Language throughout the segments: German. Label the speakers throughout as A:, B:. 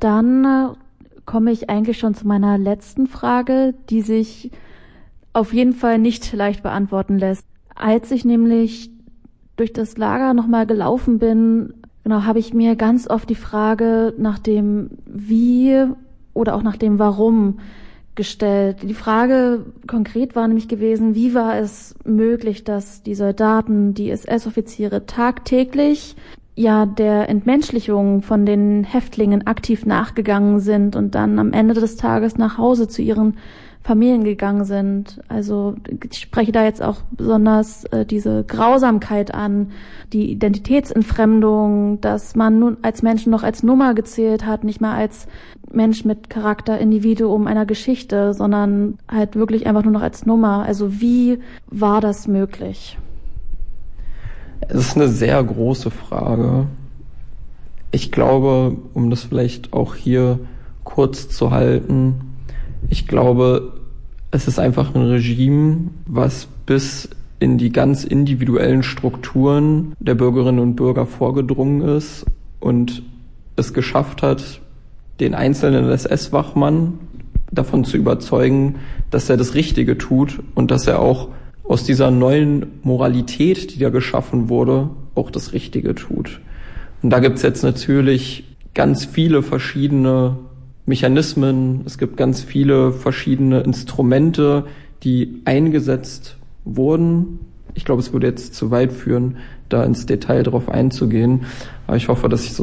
A: Dann komme ich eigentlich schon zu meiner letzten Frage, die sich auf jeden Fall nicht leicht beantworten lässt. Als ich nämlich durch das Lager nochmal gelaufen bin, habe ich mir ganz oft die Frage nach dem Wie oder auch nach dem Warum gestellt. Die Frage konkret war nämlich gewesen, wie war es möglich, dass die Soldaten, die SS-Offiziere tagtäglich der Entmenschlichung von den Häftlingen aktiv nachgegangen sind und dann am Ende des Tages nach Hause zu ihren Familien gegangen sind. Also ich spreche da jetzt auch besonders diese Grausamkeit an, die Identitätsentfremdung, dass man nun als Menschen noch als Nummer gezählt hat, nicht mal als Mensch mit Charakter, Individuum einer Geschichte, sondern halt wirklich einfach nur noch als Nummer. Also wie war das möglich?
B: Es ist eine sehr große Frage. Ich glaube, um das vielleicht auch hier kurz zu halten, ich glaube, es ist einfach ein Regime, was bis in die ganz individuellen Strukturen der Bürgerinnen und Bürger vorgedrungen ist und es geschafft hat, den einzelnen SS-Wachmann davon zu überzeugen, dass er das Richtige tut und dass er auch aus dieser neuen Moralität, die da geschaffen wurde, auch das Richtige tut. Und da gibt's jetzt natürlich ganz viele verschiedene Mechanismen, es gibt ganz viele verschiedene Instrumente, die eingesetzt wurden. Ich glaube, es würde jetzt zu weit führen, da ins Detail drauf einzugehen. Aber ich hoffe, dass ich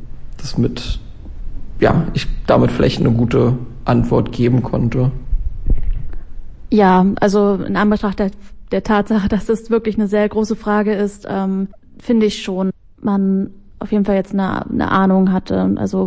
B: damit vielleicht eine gute Antwort geben konnte.
A: Ja, also in Anbetracht der Tatsache, dass es wirklich eine sehr große Frage ist, finde ich schon, man auf jeden Fall jetzt eine Ahnung hatte. Also